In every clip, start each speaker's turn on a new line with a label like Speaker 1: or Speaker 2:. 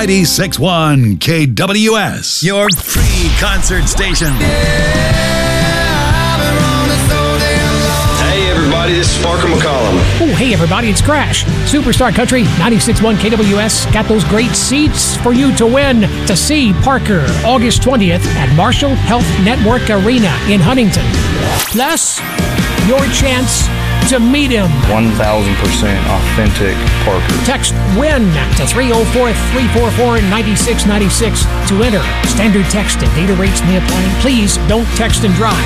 Speaker 1: 96.1 KWS, your free concert station.
Speaker 2: Hey everybody, this is Parker McCollum.
Speaker 3: Oh, hey everybody, it's Crash. Superstar Country, 96.1 KWS. Got those great seats for you to win. To see Parker, August 20th at Marshall Health Network Arena in Huntington. Plus, your chance to meet him.
Speaker 4: 1,000% authentic Parker.
Speaker 3: Text WIN to 304-344-9696 to enter. Standard text and data rates may apply. Please don't text and drive.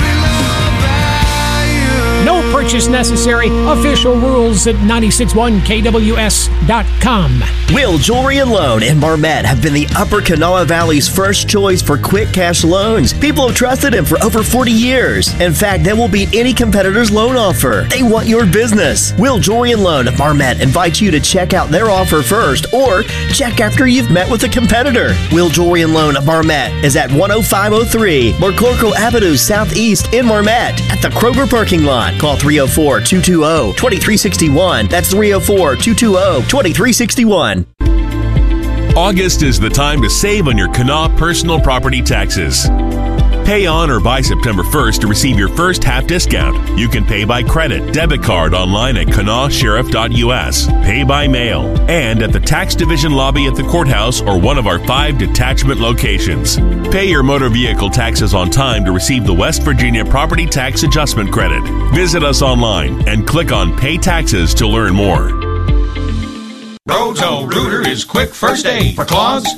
Speaker 3: No purchase necessary. Official rules at 961KWS.com.
Speaker 5: Will Jewelry and Loan in Marmet have been the Upper Kanawha Valley's first choice for quick cash loans. People have trusted him for over 40 years. In fact, they will beat any competitor's loan offer. They want your business. Will Jewelry and Loan of Marmet invites you to check out their offer first or check after you've met with a competitor. Will Jewelry and Loan of Marmet is at 10503 McCorkle Avenue Southeast in Marmet at the Kroger parking lot. Call 304-220-2361. That's 304-220-2361.
Speaker 6: August is the time to save on your Kanawha personal property taxes. Pay on or by September 1st to receive your first half discount. You can pay by credit, debit card online at kanawsheriff.us, pay by mail, and at the tax division lobby at the courthouse or one of our 5 detachment locations. Pay your motor vehicle taxes on time to receive the West Virginia Property Tax Adjustment Credit. Visit us online and click on Pay Taxes to learn more.
Speaker 7: Roto Rooter is quick first aid for claws,